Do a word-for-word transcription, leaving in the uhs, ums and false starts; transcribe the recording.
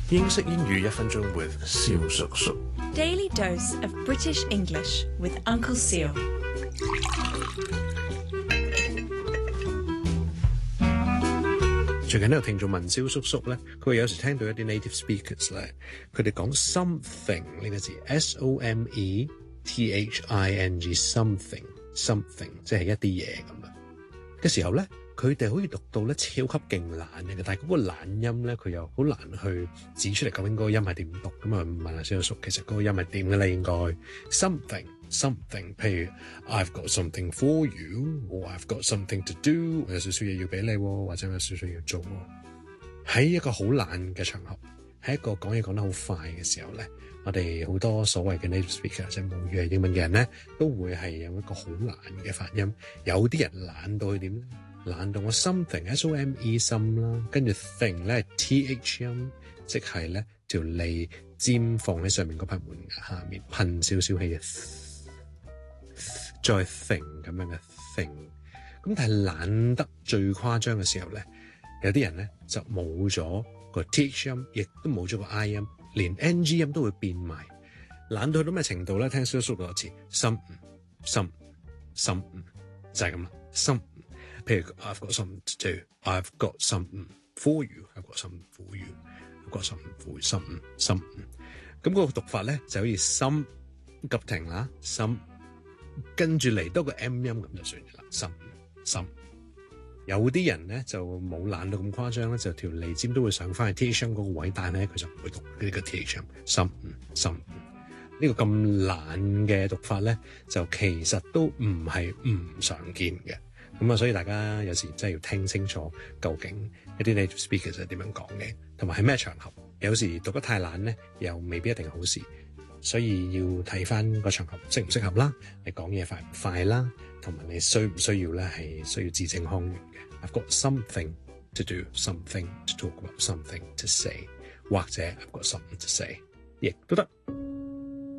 英式英語一分鐘 with 蕭叔叔。 Daily dose of British English with Uncle Seal. 最近都有聽眾問蕭叔叔咧，佢話有時聽到一啲 native speakers 咧，佢哋講 something 呢個字 S O M E T H I N G something something 即係一啲嘢咁樣嘅時候咧，佢哋可以讀到咧超級勁懶嘅，但係嗰個懶音咧佢又好難去指出嚟究竟嗰個音係點讀咁啊？問下蕭叔叔，其實嗰個音係點嘅咧？應該 something something， 譬如 I've got something for you，or I've got something to do， 有少少嘢要俾你，或者有少少要做。喺一個好懶嘅場合，喺一個講嘢講得好快嘅時候咧，我哋好多所謂嘅 native speaker 即係母語係英文嘅人咧，都會係有一個好懶嘅發音。有啲人懶到去點咧？懶到我 something S O M E 心啦，跟住 thing 咧 T H 音，即係咧條脷尖放喺上面嗰排門牙下面噴少少氣嘅，再 thing 咁樣嘅 thing。咁但係懶得最誇張嘅時候咧，有啲人咧就冇咗個 T H 音，亦都冇咗個 I 音，連 N G 音都會變埋。懶到去到咩程度咧？聽蕭叔多次，心心心就係咁啦，心。譬如 I've got something to do, I've got something for you, I've got something for you, I've got something for you, 心心咁嗰個讀法咧就好似心急停啦，心跟住嚟多個 M 音咁就算啦，心心。有啲人咧就冇懶到咁誇張咧，就條脷尖都會上翻去 T H 音嗰個位，但係咧佢就唔會讀呢個 T H 音，心心。呢個咁懶嘅讀法咧，就其實都唔係唔常見嘅。咁啊，所以大家有時真係要聽清楚，究竟一啲 native speakers 係點樣講嘅，同埋係咩場合。有時讀得太懶咧，又未必一定好事。所以要睇翻個場合適唔適合啦，你講嘢快唔快啦，同埋你需唔需要咧係需要字正腔圓嘅。I've got something to do, something to talk about, something to say， 或者 I've got something to say， 亦都得。